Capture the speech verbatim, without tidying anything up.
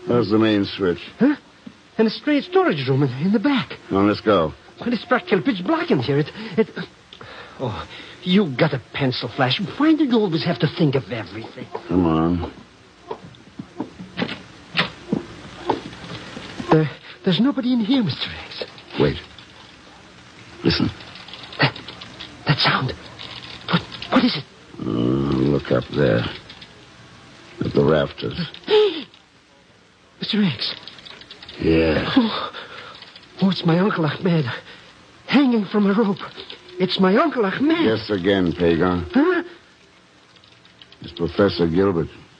Where's the main switch? Huh? In a straight storage room in, in the back. Well, let's go. Well, it's practically pitch black in here. It, it... Oh, you got a pencil, Flash. Why do you always have to think of everything? Come on. There, there's nobody in here, Mister X. Wait. Listen. That, that sound. What, what is it? Uh, look up there. At the rafters. Mister X. Yeah. Oh, oh, it's my Uncle Ahmed. Hanging from a rope. It's my Uncle Ahmed. Yes, again, Pagan. Huh? It's Professor Gilbert.